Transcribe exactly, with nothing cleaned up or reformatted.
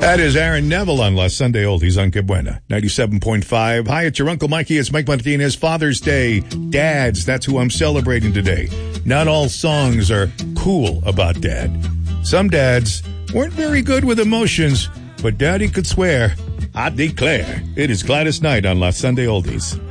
That is Aaron Neville on La Sunday Oldies on Que Buena, ninety-seven point five. Hi, it's your Uncle Mikey. It's Mike Martinez. Father's Day. Dads, that's who I'm celebrating today. Not all songs are cool about dad. Some dads weren't very good with emotions, but Daddy could swear. I declare. It is Gladys Knight on La Sunday Oldies.